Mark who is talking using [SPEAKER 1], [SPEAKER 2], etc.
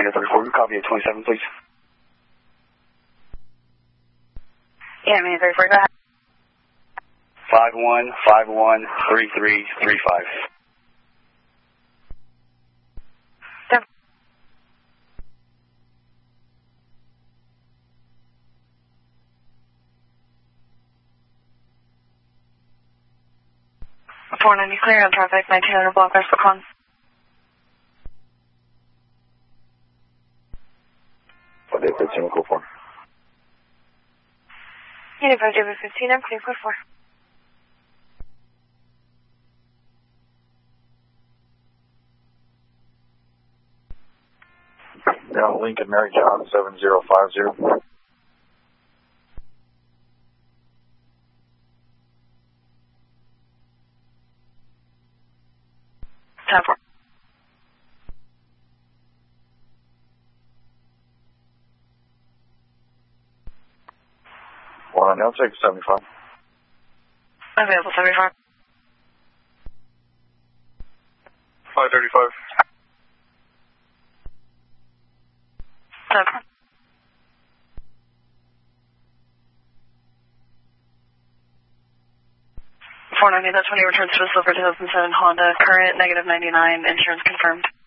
[SPEAKER 1] 34, copy at 27, please.
[SPEAKER 2] Yeah, I mean, 34, go ahead.
[SPEAKER 1] 51513335.
[SPEAKER 2] Yep. 490 clear on traffic, 1900 block west Pecan.
[SPEAKER 1] What day 15, we'll go for?
[SPEAKER 2] Unit 5J15, I'm clear for 4.
[SPEAKER 1] Now, Lincoln Mary John 7050.
[SPEAKER 2] 10-4.
[SPEAKER 1] One, now take 75.
[SPEAKER 2] Available 75.
[SPEAKER 1] 535.
[SPEAKER 2] 10-4. 490, that's when he returns to a silver 2007 Honda, current -99, insurance confirmed.